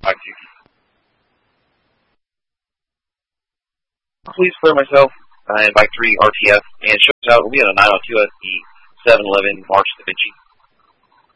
Please clear myself and Bike 3 RTF and show out. We'll be on a 902 at the 7-Eleven March Da Vinci.